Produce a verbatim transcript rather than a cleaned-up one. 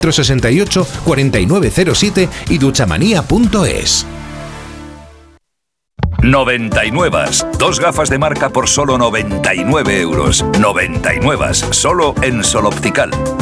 sesenta y ocho, cuarenta y nueve cero siete y duchamanía punto es. noventa y nueve. Dos gafas de marca por solo noventa y nueve euros. noventa y nueve. Solo en Sol Optical.